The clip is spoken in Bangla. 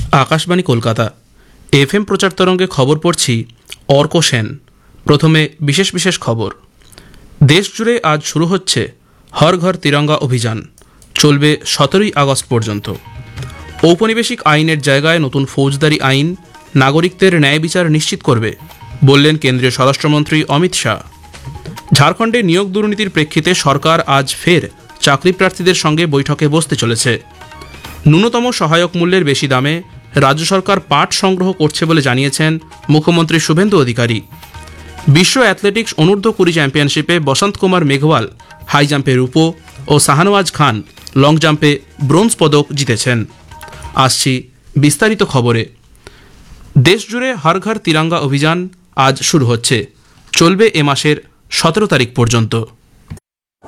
আকাশবাণী কলকাতা এফএম প্রচার তরঙ্গে খবর পড়ছি অর্ক সেন। প্রথমে বিশেষ বিশেষ খবর। দেশ জুড়ে আজ শুরু হচ্ছে হর ঘর তিরঙ্গা অভিযান, চলবে 17ই আগস্ট পর্যন্ত। ঔপনিবেশিক আইনের জায়গায় নতুন ফৌজদারি আইন নাগরিকদের ন্যায় বিচার নিশ্চিত করবে বললেন কেন্দ্রীয় স্বরাষ্ট্রমন্ত্রী অমিত শাহ। ঝাড়খণ্ডে নিয়োগ দুর্নীতির প্রেক্ষিতে সরকার আজ ফের চাকরি প্রার্থীদের সঙ্গে বৈঠকে বসতে চলেছে। ন্যূনতম সহায়ক মূল্যের বেশি দামে রাজ্য সরকার পাট সংগ্রহ করছে বলে জানিয়েছেন মুখ্যমন্ত্রী শুভেন্দু অধিকারী। বিশ্ব অ্যাথলেটিক্স অনূর্ধ্ব-20 চ্যাম্পিয়নশিপে বসন্ত কুমার মেঘওয়াল হাই জাম্পে রূপো ও শাহনওয়াজ খান লং জাম্পে ব্রোঞ্জ পদক জিতেছেন। আসছি বিস্তারিত খবরে। দেশজুড়ে হর ঘর তিরঙ্গা অভিযান আজ শুরু হচ্ছে, চলবে এ মাসের 17 তারিখ পর্যন্ত।